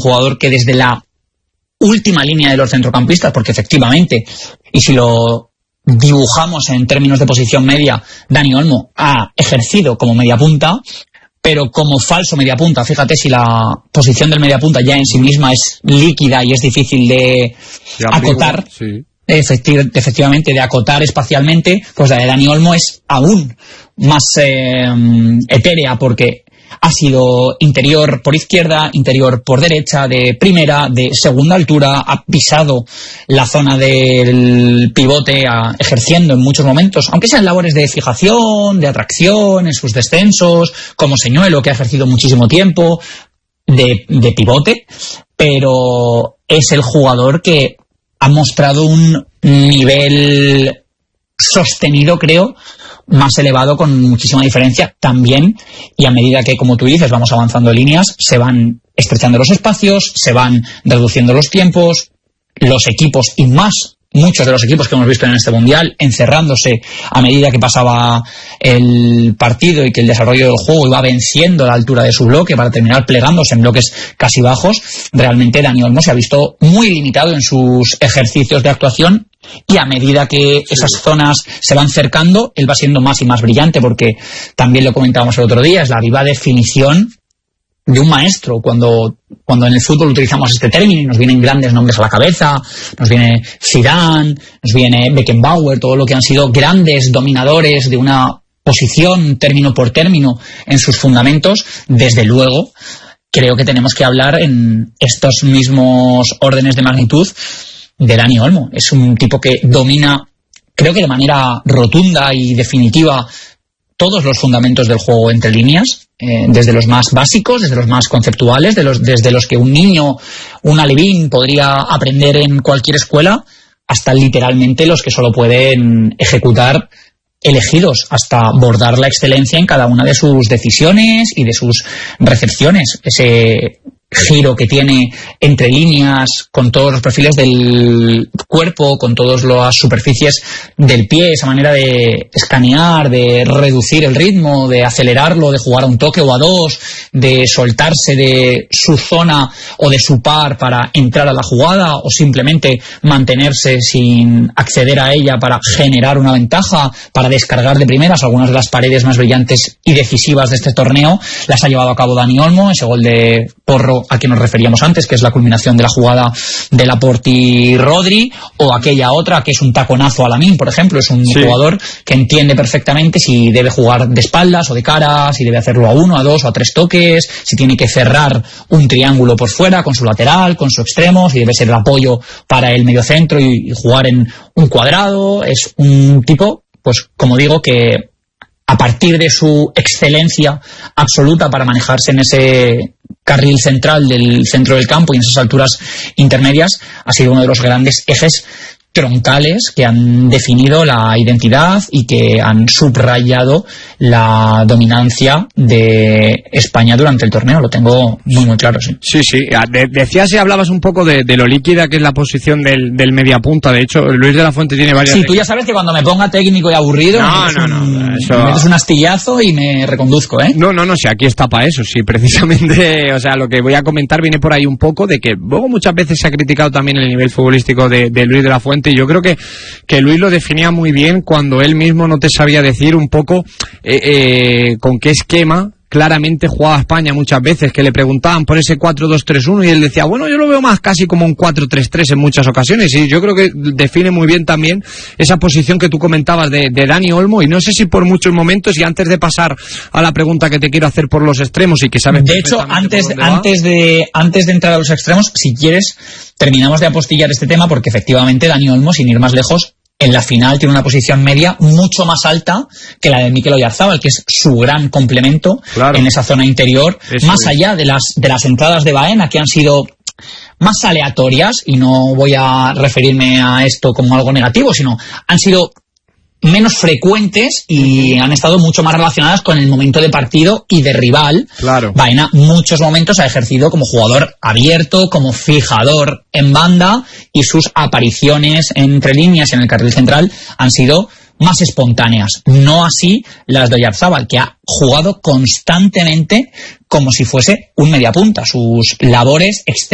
jugador que desde la última línea de los centrocampistas, porque efectivamente, y si lo dibujamos en términos de posición media, Dani Olmo ha ejercido como mediapunta, pero como falso mediapunta. Fíjate si la posición del mediapunta ya en sí misma es líquida y es difícil de acotar, sí. Efectivamente, de acotar espacialmente, pues la de Dani Olmo es aún más etérea, porque ha sido interior por izquierda, interior por derecha, de primera, de segunda altura, ha pisado la zona del pivote, ejerciendo en muchos momentos, aunque sean labores de fijación, de atracción, en sus descensos, como Señuelo, que ha ejercido muchísimo tiempo, de pivote, pero es el jugador que ha mostrado un nivel sostenido, creo, más elevado, con muchísima diferencia también, y a medida que, como tú dices, vamos avanzando líneas, se van estrechando los espacios, se van reduciendo los tiempos, los equipos, y más muchos de los equipos que hemos visto en este Mundial, encerrándose a medida que pasaba el partido y que el desarrollo del juego iba venciendo la altura de su bloque para terminar plegándose en bloques casi bajos. Realmente Dani Olmo se ha visto muy limitado en sus ejercicios de actuación, y a medida que esas zonas se van cercando, él va siendo más y más brillante, porque también lo comentábamos el otro día, es la viva definición de un maestro. Cuando en el fútbol utilizamos este término y nos vienen grandes nombres a la cabeza, nos viene Zidane, nos viene Beckenbauer, todo lo que han sido grandes dominadores de una posición término por término en sus fundamentos, desde luego creo que tenemos que hablar en estos mismos órdenes de magnitud de Dani Olmo. Es un tipo que domina, creo que de manera rotunda y definitiva, todos los fundamentos del juego entre líneas, desde los más básicos, desde los más conceptuales, desde los que un niño, un alevín podría aprender en cualquier escuela, hasta literalmente los que solo pueden ejecutar elegidos, hasta bordar la excelencia en cada una de sus decisiones y de sus recepciones. Ese giro que tiene entre líneas, con todos los perfiles del cuerpo, con todas las superficies del pie, esa manera de escanear, de reducir el ritmo, de acelerarlo, de jugar a un toque o a dos, de soltarse de su zona o de su par para entrar a la jugada, o simplemente mantenerse sin acceder a ella para generar una ventaja, para descargar de primeras. Algunas de las paredes más brillantes y decisivas de este torneo las ha llevado a cabo Dani Olmo, ese gol de Porro al que nos referíamos antes, que es la culminación de la jugada de Laporte y Rodri, o aquella otra que es un taconazo a Lamine, por ejemplo. Es un jugador que entiende perfectamente si debe jugar de espaldas o de cara, si debe hacerlo a uno, a dos o a tres toques, si tiene que cerrar un triángulo por fuera con su lateral, con su extremo, si debe ser el apoyo para el mediocentro y jugar en un cuadrado. Es un tipo, pues como digo, que a partir de su excelencia absoluta para manejarse en ese carril central del centro del campo y en esas alturas intermedias, ha sido uno de los grandes ejes troncales que han definido la identidad y que han subrayado la dominancia de España durante el torneo. Lo tengo muy muy claro, sí. Sí. Decías y hablabas un poco de lo líquida que es la posición del mediapunta. De hecho, Luis de la Fuente tiene varias... Sí, tú ya sabes que cuando me ponga técnico y aburrido me metes un astillazo y me reconduzco, ¿eh? No, si aquí está para eso, sí, precisamente. O sea, lo que voy a comentar viene por ahí un poco de que luego muchas veces se ha criticado también el nivel futbolístico de Luis de la Fuente. Y yo creo que Luis lo definía muy bien cuando él mismo no te sabía decir un poco con qué esquema claramente jugaba España muchas veces, que le preguntaban por ese 4-2-3-1 y él decía, bueno, yo lo veo más casi como un 4-3-3 en muchas ocasiones, y yo creo que define muy bien también esa posición que tú comentabas de Dani Olmo. Y no sé si por muchos momentos, y antes de pasar a la pregunta que te quiero hacer por los extremos y que sabes... De hecho, antes de entrar a los extremos, si quieres, terminamos de apostillar este tema, porque efectivamente Dani Olmo, sin ir más lejos, en la final tiene una posición media mucho más alta que la de Mikel Oyarzabal, que es su gran complemento en esa zona interior, más allá de las entradas de Baena, que han sido más aleatorias, y no voy a referirme a esto como algo negativo, sino han sido menos frecuentes y han estado mucho más relacionadas con el momento de partido y de rival. Baena muchos momentos ha ejercido como jugador abierto, como fijador en banda, y sus apariciones entre líneas en el carril central han sido más espontáneas. No así las de Oyarzabal, que ha jugado constantemente como si fuese un mediapunta. Sus labores externas